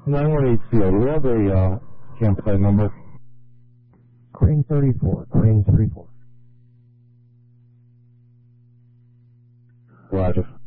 9180, do you have a campsite number? Crane 34, Crane 34. Roger.